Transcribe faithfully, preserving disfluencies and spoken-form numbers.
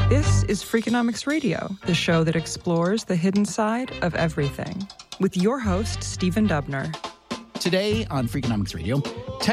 This is Freakonomics Radio, the show that explores the hidden side of everything, with your host, Stephen Dubner. Today on Freakonomics Radio,